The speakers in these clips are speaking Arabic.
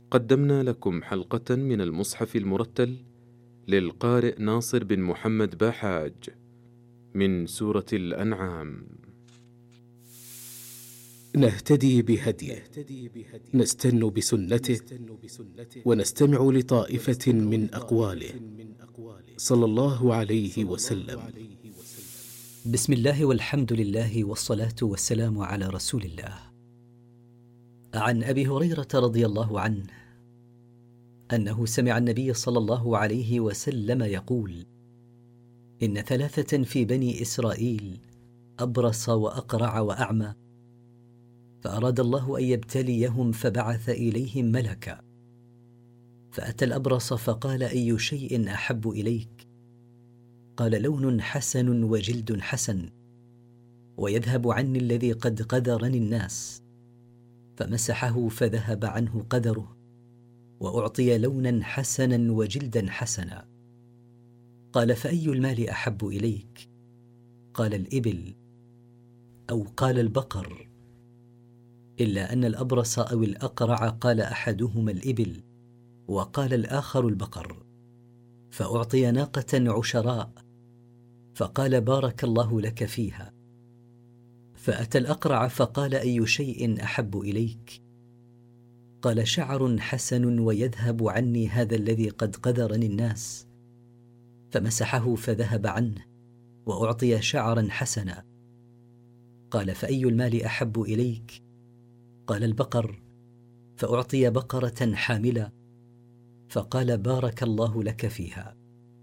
قدمنا لكم حلقة من المصحف المرتل للقارئ ناصر بن محمد باحاج من سورة الأنعام. نهتدي بهديه، نستن بسنته، ونستمع لطائفة من أقواله صلى الله عليه وسلم. بسم الله والحمد لله والصلاة والسلام على رسول الله. عن أبي هريرة رضي الله عنه أنه سمع النبي صلى الله عليه وسلم يقول: إن 3 في بني إسرائيل أبرص وأقرع وأعمى، فأراد الله أن يبتليهم فبعث إليهم ملكا، فأتى الأبرص فقال: أي شيء أحب إليك؟ قال: لون حسن وجلد حسن، ويذهب عني الذي قد قدرني الناس. فمسحه فذهب عنه قدره، وأعطي لونا حسنا وجلدا حسنا. قال: فأي المال أحب إليك؟ قال: الإبل، أو قال البقر، إلا أن الأبرص أو الأقرع قال أحدهما الإبل، وقال الآخر البقر. فأعطي ناقة عشراء، فقال: بارك الله لك فيها. فأتى الأقرع فقال: أي شيء أحب إليك؟ قال: شعر حسن ويذهب عني هذا الذي قد قدرني الناس. فمسحه فذهب عنه، وأعطي شعرا حسنا. قال: فأي المال أحب إليك؟ قال: البقر. فأعطي بقرة حاملة، فقال: بارك الله لك فيها.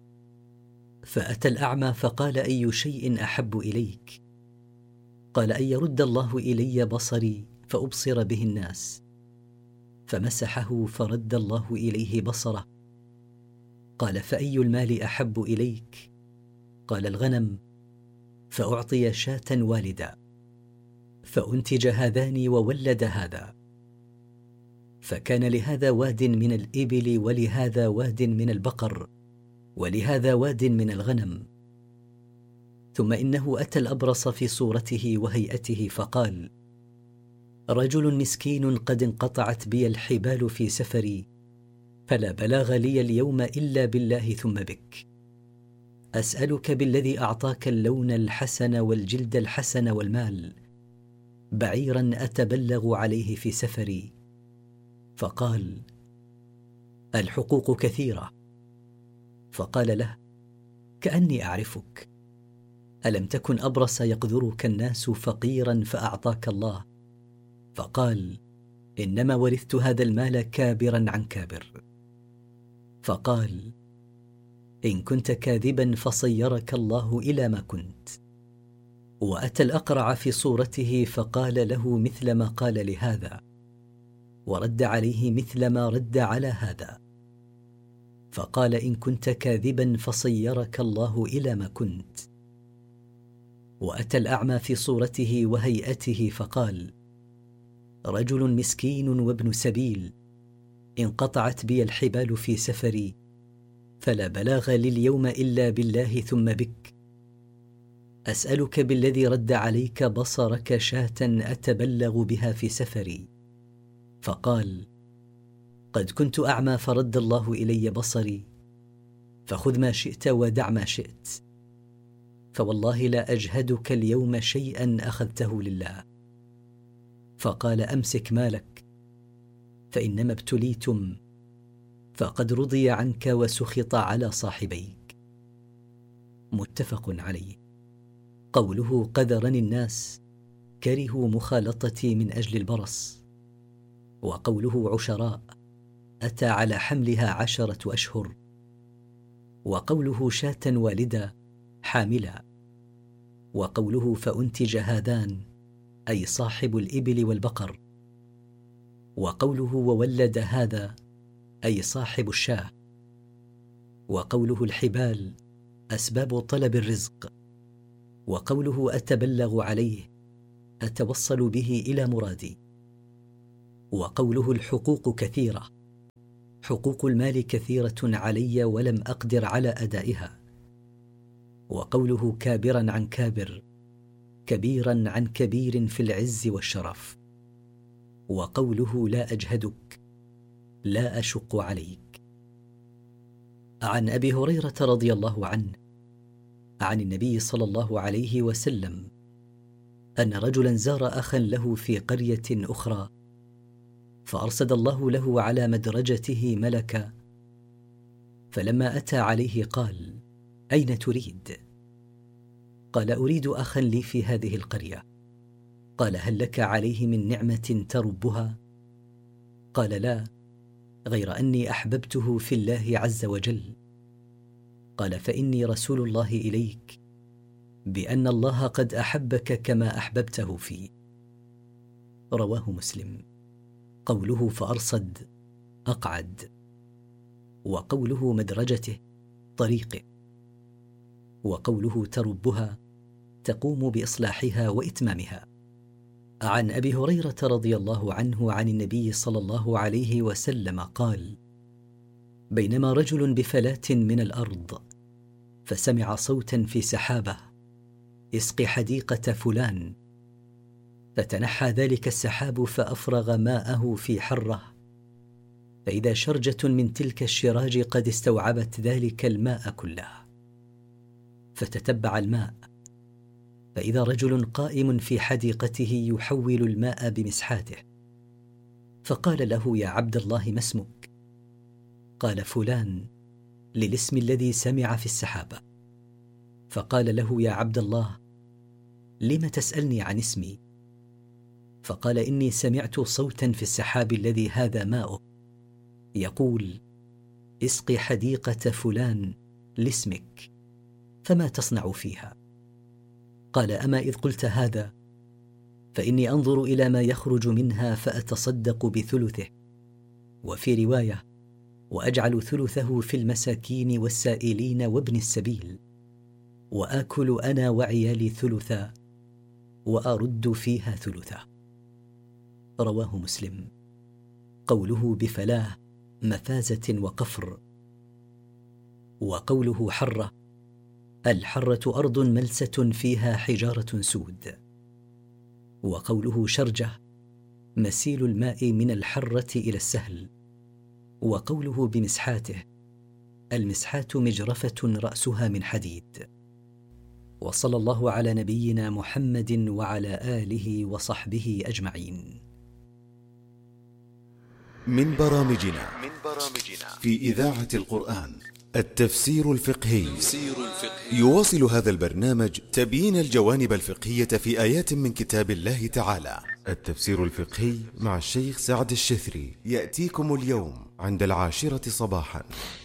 فأتى الأعمى فقال: أي شيء أحب إليك؟ قال: أن يرد الله إلي بصري فأبصر به الناس. فمسحه فرد الله إليه بصره. قال: فأي المال أحب إليك؟ قال: الغنم. فأعطي شاة والدة، فأنتج هذان وولد هذا. فكان لهذا واد من الإبل، ولهذا واد من البقر، ولهذا واد من الغنم. ثم إنه أتى الأبرص في صورته وهيئته فقال: رجل مسكين قد انقطعت بي الحبال في سفري، فلا بلاغ لي اليوم إلا بالله ثم بك. أسألك بالذي أعطاك اللون الحسن والجلد الحسن والمال، بعيرا أتبلغ عليه في سفري. فقال: الحقوق كثيرة. فقال له: كأني أعرفك. ألم تكن أبرص يقذرك الناس فقيرا فأعطاك الله؟ فقال: إنما ورثت هذا المال كابرا عن كابر. فقال: إن كنت كاذبا فصيرك الله إلى ما كنت. وأتى الأقرع في صورته فقال له مثل ما قال لهذا، ورد عليه مثل ما رد على هذا. فقال: إن كنت كاذبا فصيرك الله إلى ما كنت. وأتى الأعمى في صورته وهيئته فقال: رجل مسكين وابن سبيل، انقطعت بي الحبال في سفري، فلا بلاغ لي اليوم إلا بالله ثم بك. أسألك بالذي رد عليك بصرك شاة أتبلغ بها في سفري. فقال: قد كنت أعمى فرد الله إلي بصري، فخذ ما شئت ودع ما شئت، فوالله لا أجهدك اليوم شيئا أخذته لله. فقال: أمسك مالك، فإنما ابتليتم، فقد رضي عنك وسخط على صاحبيك. متفق عليه. قوله قذرني الناس كرهوا مخالطتي من أجل البرص. وقوله عشراء أتى على حملها 10 أشهر. وقوله شاة والدة حاملة. وقوله فأنتج هذان أي صاحب الإبل والبقر. وقوله وولد هذا أي صاحب الشاة. وقوله الحبال أسباب طلب الرزق. وقوله أتبلغ عليه أتوصل به إلى مرادي. وقوله الحقوق كثيرة، حقوق المال كثيرة علي ولم أقدر على أدائها. وقوله كابرا عن كابر، كبيرا عن كبير في العز والشرف. وقوله لا أجهدك، لا أشق عليك. عن أبي هريرة رضي الله عنه عن النبي صلى الله عليه وسلم أن رجلا زار أخا له في قرية أخرى، فأرسل الله له على مدرجته ملكا، فلما أتى عليه قال: أين تريد؟ قال: أريد أخا لي في هذه القرية. قال: هل لك عليه من نعمة تربها؟ قال: لا، غير أني أحببته في الله عز وجل. قال: فإني رسول الله إليك بأن الله قد أحبك كما أحببته فيه. رواه مسلم. قوله فأرصد أقعد، وقوله مدرجته طريقه، وقوله تربها تقوم بإصلاحها وإتمامها. عن أبي هريرة رضي الله عنه عن النبي صلى الله عليه وسلم قال: بينما رجل بفلاة من الأرض فسمع صوتا في سحابة: اسقي حديقة فلان. فتنحى ذلك السحاب فأفرغ ماءه في حرة، فإذا شرجة من تلك الشراج قد استوعبت ذلك الماء كله. فتتبع الماء، فإذا رجل قائم في حديقته يحول الماء بمسحاته، فقال له: يا عبد الله ما اسمك؟ قال: فلان، للاسم الذي سمع في السحابة. فقال له: يا عبد الله، لم تسألني عن اسمي؟ فقال: إني سمعت صوتا في السحاب الذي هذا ماؤه يقول: اسقي حديقة فلان لاسمك، فما تصنع فيها؟ قال: أما إذ قلت هذا فإني أنظر إلى ما يخرج منها فأتصدق بثلثه، وفي رواية: وأجعل ثلثه في المساكين والسائلين وابن السبيل، وآكل أنا وعيالي ثلثا، وأرد فيها ثلثا. رواه مسلم. قوله بفلاه مفازة وقفر، وقوله حرة، الحرة أرض ملسة فيها حجارة سود، وقوله شرجة مسيل الماء من الحرة إلى السهل، وقوله بمسحاته، المسحات مجرفة رأسها من حديد. وصلى الله على نبينا محمد وعلى آله وصحبه أجمعين. من برامجنا في إذاعة القرآن التفسير الفقهي. يواصل هذا البرنامج تبيين الجوانب الفقهية في آيات من كتاب الله تعالى. التفسير الفقهي مع الشيخ سعد الشثري يأتيكم اليوم عند 10 صباحا.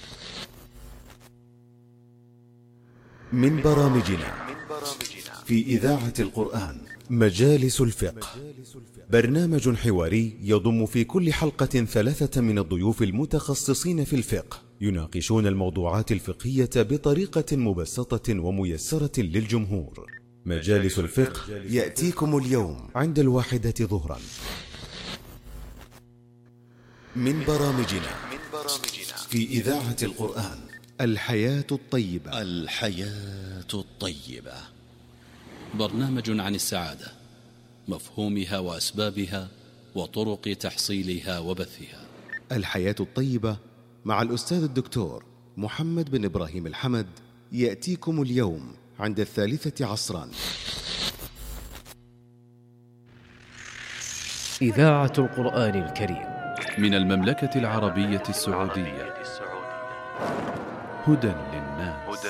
من برامجنا في إذاعة القرآن مجالس الفقه، برنامج حواري يضم في كل حلقة 3 من الضيوف المتخصصين في الفقه، يناقشون الموضوعات الفقهية بطريقة مبسطة وميسرة للجمهور. مجالس الفقه يأتيكم اليوم عند 1 ظهرا. من برامجنا في إذاعة القرآن الحياة الطيبة. الحياة الطيبة برنامج عن السعادة، مفهومها وأسبابها وطرق تحصيلها وبثها. الحياة الطيبة مع الأستاذ الدكتور محمد بن إبراهيم الحمد يأتيكم اليوم عند 3 عصرا. إذاعة القرآن الكريم من المملكة العربية السعودية، هدى للناس.